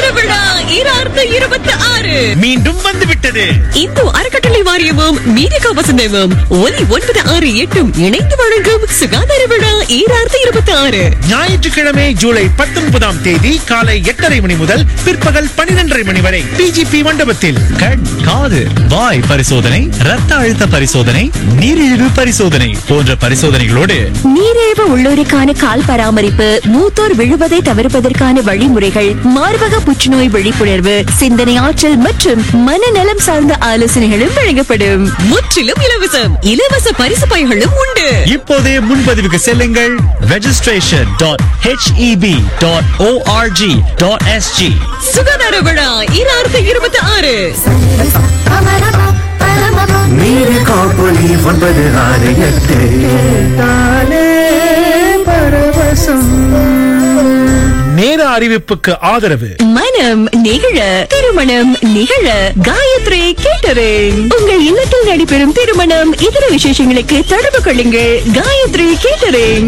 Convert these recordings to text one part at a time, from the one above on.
சுகாதார விழா 2026 மீண்டும் வந்துவிட்டது. இந்து அறக்கட்டளை வாரியமும் மீடியா வசந்தமும் ஒலி 968 இணைந்து வழங்கும் சுகாதார விழா 2026 ஞாயிற்றுக்கிழமை ஜூலை 19ஆம் தேதி காலை 8:30 மணி முதல் பிற்பகல் 12:30 மணி வரை பிஜிபி மண்டபத்தில் கண், காது, வாய் பரிசோதனை, ரத்த அழுத்த பரிசோதனை, நீரிழிவு பரிசோதனை போன்ற பரிசோதனைகளோடு நீரிழிவு உள்ளோருக்கான கால் பராமரிப்பு, மூத்தோர் விழுவதை தவிர்ப்பதற்கான வழிமுறைகள், மார்பக புற்றுநோய் விழிப்புணர்வு, சிந்தனை ஆற்றல் மற்றும் மனநலம் சார்ந்த ஆலோசனைகளும் வழங்கப்படும். முற்றிலும் இலவசம். இலவச பரிசு பைகளும் உண்டு. இப்போதே முன்பதிவுக்கு செல்லுங்கள். registration.heb.org.sg. சுகாதார விழா 2026 நேர அறிவிப்புக்கு ஆதரவு. மனம் நிகழ, திருமணம் நிகழ காயத்ரி கேட்டரிங். உங்கள் இல்லத்தில் நடைபெறும் திருமணம், இதர விசேஷங்களுக்கு தொடர்பு கொள்ளுங்கள். காயத்ரி கேட்டரிங்.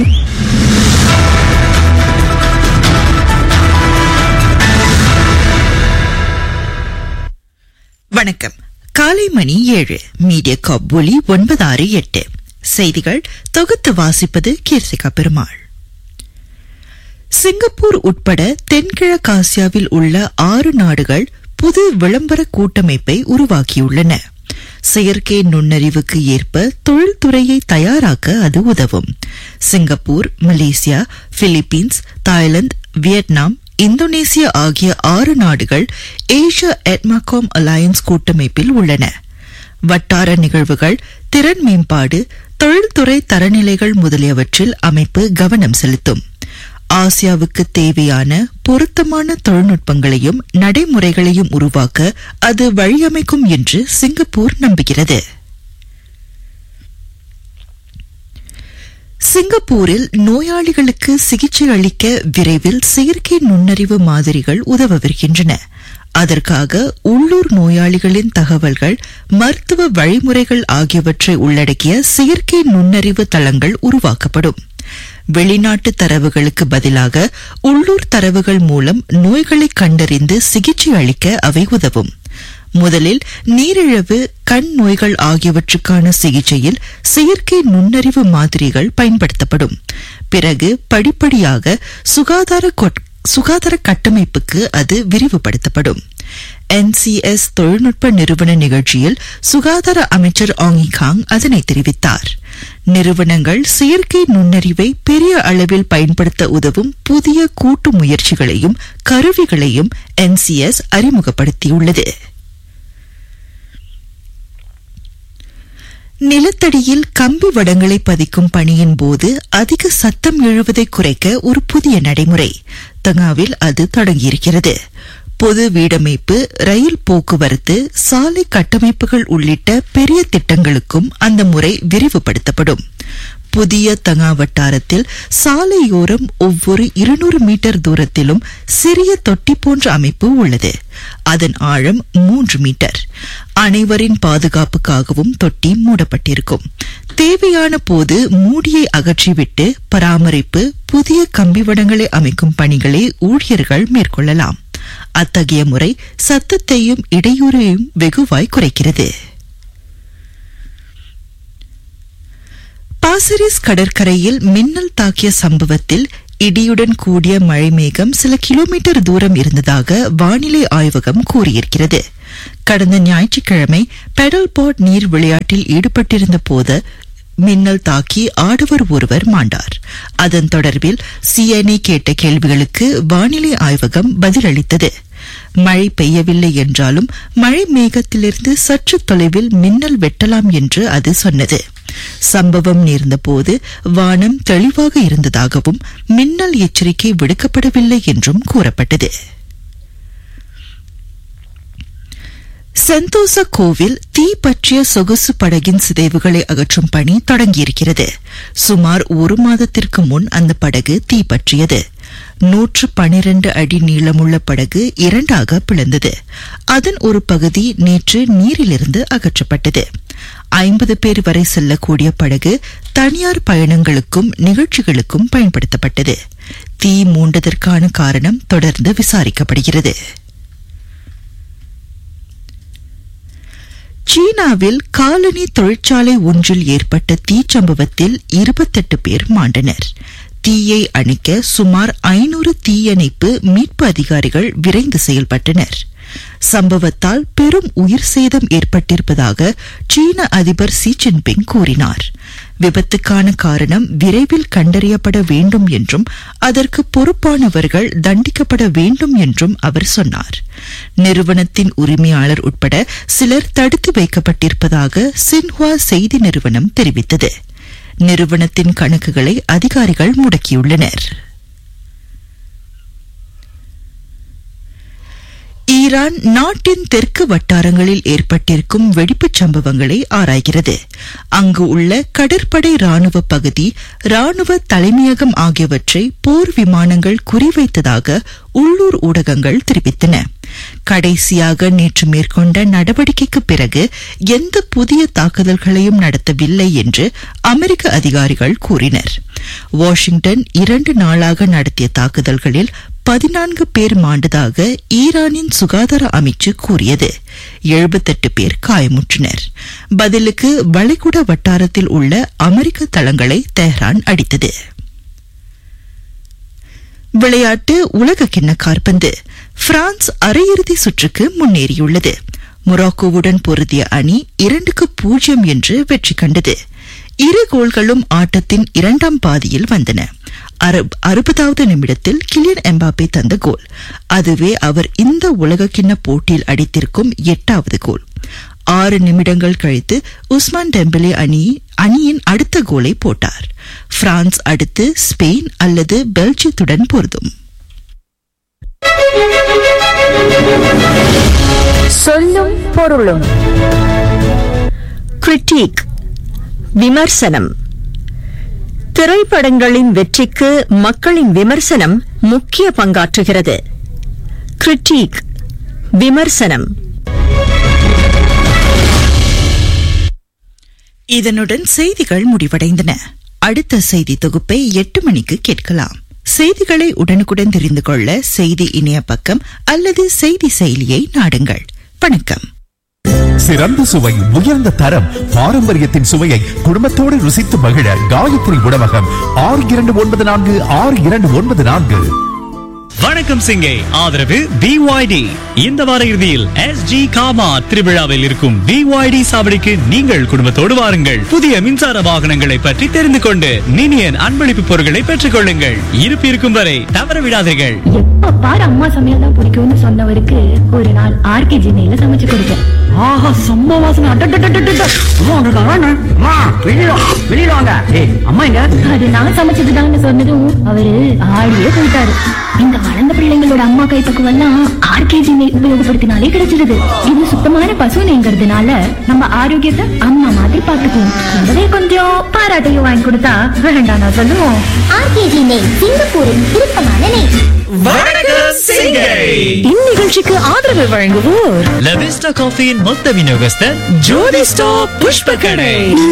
வணக்கம். காலை மணி 7. மீடியா காப் ஒலி 968. செய்திகள் தொகுத்து வாசிப்பது கீர்த்திகா பெருமாள். சிங்கப்பூர் உட்பட தென்கிழக்காசியாவில் உள்ள 6 நாடுகள் புது விளம்பர கூட்டமைப்பை உருவாக்கியுள்ளன. செயற்கை நுண்ணறிவுக்கு ஏற்ப தொழில்துறையை தயாராக்க அது உதவும். Singapore, Malaysia, Philippines, Thailand, Vietnam, Indonesia ஆகிய 6 நாடுகள் ஏசியா எட்மாகாம் அலையன்ஸ் கூட்டமைப்பில் உள்ளன. வட்டார நிகழ்வுகள், திறன் மேம்பாடு, தொழில்துறை தரநிலைகள் முதலியவற்றில் அமைப்பு கவனம் செலுத்தும். ஆசியாவுக்கு தேவையான பொருத்தமான தொழில்நுட்பங்களையும் நடைமுறைகளையும் உருவாக்க அது வழியமைக்கும் என்று சிங்கப்பூர் நம்புகிறது. சிங்கப்பூரில் நோயாளிகளுக்கு சிகிச்சை அளிக்க விரைவில் செயற்கை நுண்ணறிவு மாதிரிகள் உதவவிருக்கின்றன. அதற்காக உள்ளூர் நோயாளிகளின் தகவல்கள், மருத்துவ வழிமுறைகள் ஆகியவற்றை உள்ளடக்கிய செயற்கை நுண்ணறிவு தளங்கள் உருவாக்கப்படும். வெளிநாட்டு தரவுகளுக்கு பதிலாக உள்ளூர் தரவுகள் மூலம் நோய்களை கண்டறிந்து சிகிச்சை அளிக்க அவை உதவும். முதலில் நீரிழிவு, கண் நோய்கள் ஆகியவற்றுக்கான சிகிச்சையில் செயற்கை நுண்ணறிவு மாதிரிகள் பயன்படுத்தப்படும். பிறகு படிப்படியாக சுகாதார கட்டமைப்புக்கு அது விரிவுபடுத்தப்படும். NCS தொழில்நுட்ப நிறுவன நிகழ்ச்சியில் சுகாதார அமைச்சர் ஆங்கி காங் அதனை தெரிவித்தார். நிறுவனங்கள் செயற்கை நுண்ணறிவை பெரிய அளவில் பயன்படுத்த உதவும் புதிய கூட்டு முயற்சிகளையும் கருவிகளையும் NCS அறிமுகப்படுத்தியுள்ளது. நிலத்தடியில் கம்பி வடங்களை பதிக்கும் பணியின் போது அதிக சத்தம் எழுவதை குறைக்க ஒரு புதிய நடைமுறை தங்காவில் அது தொடங்கியிருக்கிறது. பொது வீடமைப்பு, ரயில் போக்குவரத்து, சாலை கட்டமைப்புகள் உள்ளிட்ட பெரிய திட்டங்களுக்கும் அந்த முறை விரிவுபடுத்தப்படும். புதிய தங்கா வட்டாரத்தில் சாலையோரம் ஒவ்வொரு 200 மீட்டர் தூரத்திலும் சிறிய தொட்டி போன்ற அமைப்பு உள்ளது. அதன் ஆழம் 3 மீட்டர். அனைவரின் பாதுகாப்புக்காகவும் தொட்டி மூடப்பட்டிருக்கும். தேவையான போது மூடியை அகற்றிவிட்டு பராமரிப்பு, புதிய கம்பிவடங்களை அமைக்கும் பணிகளை ஊழியர்கள் மேற்கொள்ளலாம். அத்தகைய முறை சத்தத்தையும் இடையூறையும் வெகுவாய் குறைக்கிறது. பாசரிஸ் கடற்கரையில் மின்னல் தாக்கிய சம்பவத்தில் இடியுடன் கூடிய மழை மேகம் சில கிலோமீட்டர் தூரம் இருந்ததாக வானிலை ஆய்வகம் கூறியிருக்கிறது. கடந்த ஞாயிற்றுக்கிழமை பெடல் போட் நீர் விளையாட்டில் ஈடுபட்டிருந்த போது மின்னல் தாக்கி ஆடவர் ஒருவர் மாண்டார். அதன் தொடர்பில் CNN கேட்ட கேள்விகளுக்கு வானிலை ஆய்வகம் பதிலளித்தது. மழை பெய்யவில்லை என்றாலும் மழை மேகத்திலிருந்து சற்று தொலைவில் மின்னல் வெட்டலாம் என்று அது சொன்னது. சம்பவம் நேர்ந்தபோது வானம் தெளிவாக இருந்ததாகவும் மின்னல் எச்சரிக்கை விடுக்கப்படவில்லை என்றும் கூறப்பட்டது. செந்தோசா கோவில் தீ பற்றிய சொகுசு படகின் சிதைவுகளை அகற்றும் பணி தொடங்கியிருக்கிறது. சுமார் 1 மாதத்திற்கு முன் அந்த படகு தீ பற்றியது. 112 அடி நீளமுள்ள படகு 2ஆக பிளந்தது. அதன் ஒரு பகுதி நேற்று நீரிலிருந்து அகற்றப்பட்டது. 50 பேர் வரை செல்லக்கூடிய படகு தனியார் பயணங்களுக்கும் நிகழ்ச்சிகளுக்கும் பயன்படுத்தப்பட்டது. தீ மூண்டதற்கான காரணம் தொடர்ந்து விசாரிக்கப்படுகிறது. சீனாவில் காலனி தொழிற்சாலை ஒன்றில் ஏற்பட்ட தீச்சம்பவத்தில் 28 பேர் மாண்டனர். தீயை அணைக்க சுமார் 500 தீயணைப்பு மீட்பு அதிகாரிகள் விரைந்து செயல்பட்டனர். சம்பவத்தால் பெரும் உயிர் சேதம் ஏற்பட்டிருப்பதாக சீன அதிபர் ஷி ஜின்பிங் கூறினார். விபத்துக்கான காரணம் விரைவில் கண்டறியப்பட வேண்டும் என்றும் அதற்கு பொறுப்பானவர்கள் தண்டிக்கப்பட வேண்டும் என்றும் அவர் சொன்னார். நிறுவனத்தின் உரிமையாளர் உட்பட சிலர் தடுத்து வைக்கப்பட்டிருப்பதாக சின்ஹுவா செய்தி நிறுவனம் தெரிவித்தது. நிறுவனத்தின் கணக்குகளை அதிகாரிகள் முடக்கியுள்ளனர். ஈரான் நாட்டின் தெற்கு வட்டாரங்களில் ஏற்பட்டிருக்கும் வெடிப்புச் சம்பவங்களை ஆராய்கிறது. அங்கு உள்ள கடற்படை ராணுவ பகுதி, ராணுவ தலைமையகம் ஆகியவற்றை போர் விமானங்கள் குறிவைத்ததாக உள்ளூர் ஊடகங்கள் தெரிவித்தன. கடைசியாக நேற்று மேற்கொண்ட நடவடிக்கைக்கு பிறகு எந்த புதிய தாக்குதல்களையும் நடத்தவில்லை என்று அமெரிக்க அதிகாரிகள் கூறினர். வாஷிங்டன் 2 நாளாக நடத்திய தாக்குதல்களில் 14 பேர் மாண்டதாக ஈரானின் சுகாதார அமைச்சு கூறியது. 78 பேர் காயமுற்றனர். பதிலுக்கு வளைகுடா வட்டாரத்தில் உள்ள அமெரிக்க தளங்களை தெஹ்ரான் அடித்தது. விளையாட்டு. உலக கிண்ண காற்பந்து. பிரான்ஸ் அரையிறுதி சுற்றுக்கு முன்னேறியுள்ளது. மொராக்கோவுடன் பொருதிய அணி 2-0 என்று வெற்றி கண்டது. 2 கோல்களும் ஆட்டத்தின் இரண்டாம் பாதியில் வந்தன. 60வது நிமிடத்தில் கிலியன் எம்பாப்பே தந்த கோல். அதுவே அவர் இந்த உலகக்கிண்ண போட்டியில் அடித்திருக்கும் 8வது கோல். 6 நிமிடங்கள் கழித்து உஸ்மான் டெம்பலே அணியின் அடுத்த கோலை போட்டார். பிரான்ஸ் அடுத்து ஸ்பெயின் அல்லது பெல்ஜியத்துடன் பொருதும். சொல்லும் பொருளும். கிரிட்டிக், விமர்சனம். திரைப்படங்களின் வெற்றிக்கு மக்களின் விமர்சனம் முக்கிய பங்காற்றுகிறது. கிரிட்டிக், விமர்சனம். இதனுடன் செய்திகள் முடிவடைந்தன. அடுத்த செய்தி தொகுப்பை 8 மணிக்கு கேட்கலாம். செய்திகளை உடனுக்குடன் தெரிந்து கொள்ள செய்தி இணைய பக்கம் அல்லது செய்தி செயலியை நாடுங்கள். வணக்கம். சிறந்த சுவை, உயர்ந்த தரம், பாரம்பரியத்தின் சுவையை குடும்பத்தோடு ருசித்து மகிழ காயத்ரி உணவகம் 62946294. வணக்கம் சிங்கை ஆதரவு BYD. இந்த வார இறுதியில் SG காமா திருவிழாவில் இருக்கும் BYD சாவடிக்கு நீங்கள் குடும்பத்தோடு வாருங்கள். புதிய மின்சார வாகனங்களை பற்றி தெரிந்து கொண்டு நினியன் அன்பளிப்பு பொருட்களை பெற்றுக் கொள்ளுங்கள். இருப்பு இருக்கும் வரை தவற விடாதீர்கள். எப்ப பாரு அம்மா சமையல் தான் பிடிக்கும்னு சொன்னவருக்கு ஒரு நாள் RKG நெய்ல சமைச்சு கொடுத்தேன். ஆஹா, செம்ம வாசனை. அது நான் சமைச்சதுதான்னு சொன்னதும் அவரு ஆடியே போயிட்டாரு. இந்த வளர்ந்த பிள்ளைங்களோட அம்மா கைப்பக்குவெல்லாம் RKG நெய் உபயோகப்படுத்தினாலே கிடைச்சிருது. இது சுத்தமான பசு நெய்ங்கிறதுனால நம்ம ஆரோக்கியத்தை அம்மா மாதிரி பாத்துக்குவோம். கூடவே கொஞ்சம் பாராட்டையும் வாங்கி கொடுத்தா வேண்டாம் நான் சொல்லுவோம். RKG நெய், சிங்கப்பூரின் விருப்பமான நெய். இந்நிகழ்ச்சிக்கு ஆதரவு வழங்குவோர் லவிஸ்டா காஃபியின் மொத்த விநியோகஸ்தர் ஜோதி ஸ்டாப் புஷ்ப கடை.